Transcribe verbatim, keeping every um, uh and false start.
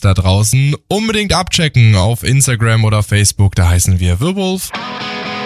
da draußen. Unbedingt abchecken auf Instagram oder Facebook, da heißen wir Wirwolf.